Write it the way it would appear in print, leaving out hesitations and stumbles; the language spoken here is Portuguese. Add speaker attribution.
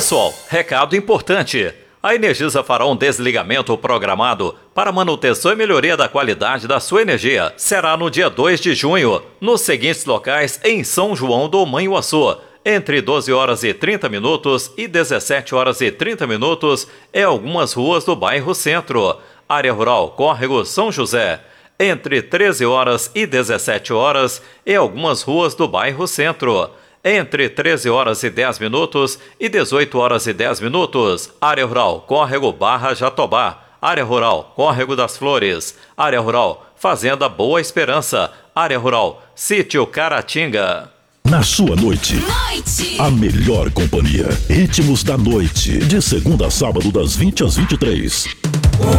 Speaker 1: Pessoal, recado importante. A Energisa fará um desligamento programado para manutenção e melhoria da qualidade da sua energia. Será no dia 2 de junho, nos seguintes locais em São João do Manhuaçu, entre 12 horas e 30 minutos e 17 horas e 30 minutos em algumas ruas do bairro Centro. Área Rural Córrego São José, entre 13 horas e 17 horas em algumas ruas do bairro Centro. Entre 13 horas e 10 minutos e 18 horas e 10 minutos, Área Rural Córrego Barra Jatobá, Área Rural Córrego das Flores, Área Rural Fazenda Boa Esperança, Área Rural Sítio Caratinga.
Speaker 2: Na sua noite, a melhor companhia. Ritmos da noite, de segunda a sábado das 20 às 23.